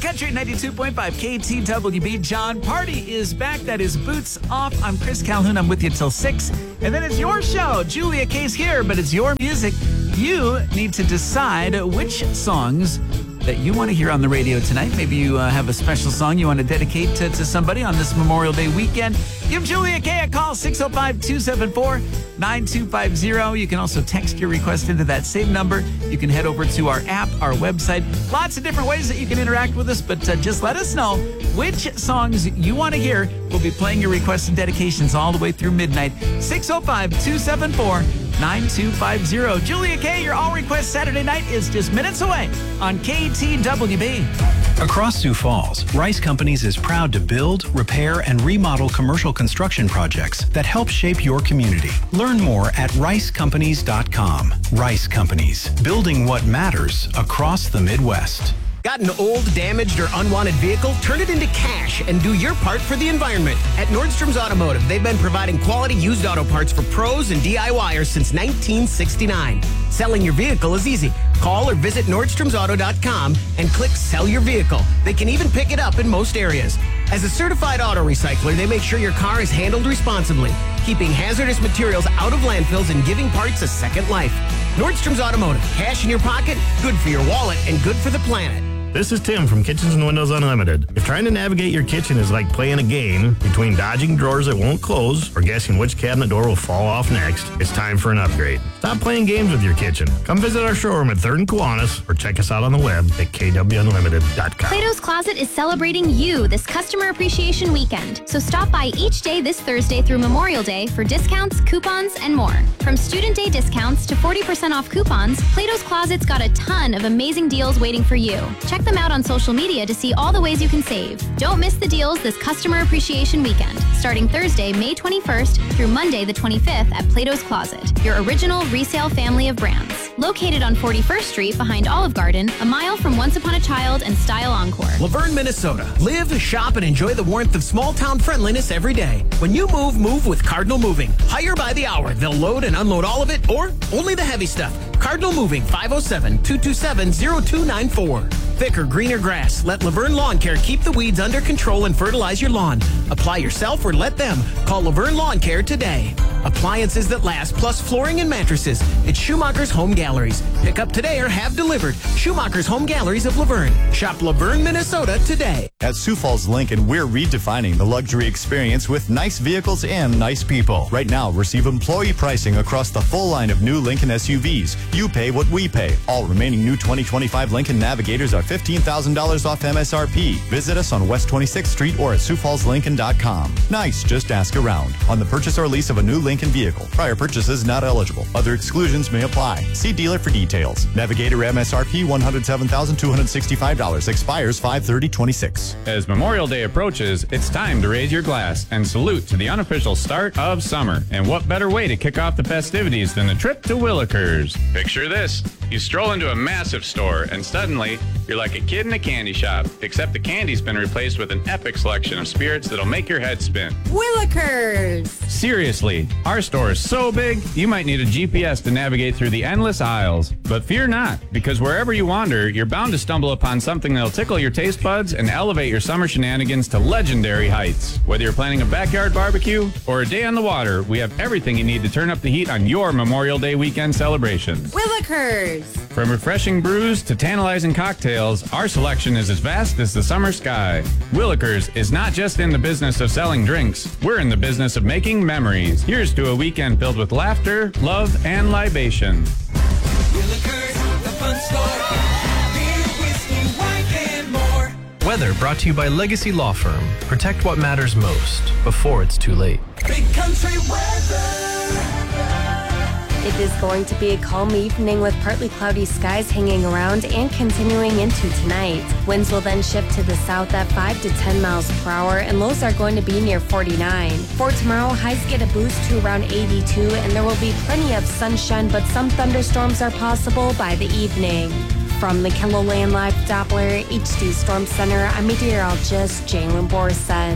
Country 92.5 KTWB. John Party is back. That is Boots Off. I'm Chris Calhoun. I'm with you till 6. And then it's your show. Julia K's here, but it's your music. You need to decide which songs that you want to hear on the radio tonight. Maybe you have a special song you want to dedicate to somebody on this Memorial Day weekend. Give Julia K a call, 605-274-9250. You can also text your request into that same number. You can head over to our app, our website. Lots of different ways that you can interact with us, but just let us know which songs you want to hear. We'll be playing your requests and dedications all the way through midnight. 605-274-9250. Julia K, your All Request Saturday night is just minutes away on KTWB. Across Sioux Falls, Rice Companies is proud to build, repair, and remodel commercial construction projects that help shape your community. Learn more at ricecompanies.com. Rice Companies, building what matters across the Midwest. Got an old, damaged, or unwanted vehicle? Turn it into cash and do your part for the environment. At Nordstrom's Automotive, they've been providing quality used auto parts for pros and DIYers since 1969. Selling your vehicle is easy. Call or visit NordstromsAuto.com and click Sell Your Vehicle. They can even pick it up in most areas. As a certified auto recycler, they make sure your car is handled responsibly, keeping hazardous materials out of landfills and giving parts a second life. Nordstrom's Automotive. Cash in your pocket, good for your wallet, and good for the planet. This is Tim from Kitchens and Windows Unlimited. If trying to navigate your kitchen is like playing a game between dodging drawers that won't close or guessing which cabinet door will fall off next, it's time for an upgrade. Stop playing games with your kitchen. Come visit our showroom at 3rd and Kiwanis or check us out on the web at kwunlimited.com. Plato's Closet is celebrating you this Customer Appreciation Weekend. So stop by each day this Thursday through Memorial Day for discounts, coupons, and more. From Student Day discounts to 40% off coupons, Plato's Closet's got a ton of amazing deals waiting for you. Check them out on social media to see all the ways you can save. Don't miss the deals this Customer Appreciation Weekend, starting Thursday, May 21st through Monday the 25th at Plato's Closet, your original resale family of brands. Located on 41st Street behind Olive Garden, a mile from Once Upon a Child and Style Encore. Laverne, Minnesota. Live, shop, and enjoy the warmth of small town friendliness every day. When you move with Cardinal Moving. Hire by the hour. They'll load and unload all of it or only the heavy stuff. Cardinal Moving, 507-227-0294. Thicker, greener grass. Let Laverne Lawn Care keep the weeds under control and fertilize your lawn. Apply yourself or let them. Call Laverne Lawn Care today. Appliances that last, plus flooring and mattresses. It's Schumacher's Home Galleries. Pick up today or have delivered. Schumacher's Home Galleries of Laverne. Shop Laverne, Minnesota today. At Sioux Falls Lincoln, we're redefining the luxury experience with nice vehicles and nice people. Right now, receive employee pricing across the full line of new Lincoln SUVs. You pay what we pay. All remaining new 2025 Lincoln Navigators are $15,000 off MSRP. Visit us on West 26th Street or at SiouxFallsLincoln.com. Nice, just ask around. On the purchase or lease of a new Lincoln vehicle, prior purchases not eligible. Other exclusions may apply. See dealer for details. Navigator MSRP $107,265. Expires 5/30/26. As Memorial Day approaches, it's time to raise your glass and salute to the unofficial start of summer. And what better way to kick off the festivities than a trip to Willikers? Picture this. You stroll into a massive store and suddenly you're like a kid in a candy shop, except the candy's been replaced with an epic selection of spirits that'll make your head spin. Willikers! Seriously, our store is so big, you might need a GPS to navigate through the endless aisles. But fear not, because wherever you wander, you're bound to stumble upon something that'll tickle your taste buds and elevate your summer shenanigans to legendary heights. Whether you're planning a backyard barbecue or a day on the water, we have everything you need to turn up the heat on your Memorial Day weekend celebrations. Willikers! From refreshing brews to tantalizing cocktails, our selection is as vast as the summer sky. Willikers is not just in the business of selling drinks. We're in the business of making memories. Here's to a weekend filled with laughter, love, and libation. Willikers, the fun store. Beer, whiskey, wine, and more. Weather brought to you by Legacy Law Firm. Protect what matters most before it's too late. Big country weather. It is going to be a calm evening with partly cloudy skies hanging around and continuing into tonight. Winds will then shift to the south at 5 to 10 miles per hour and lows are going to be near 49. For tomorrow, highs get a boost to around 82 and there will be plenty of sunshine, but some thunderstorms are possible by the evening. From the KENLO Land Live Doppler HD Storm Center, I'm meteorologist Jalen Borson.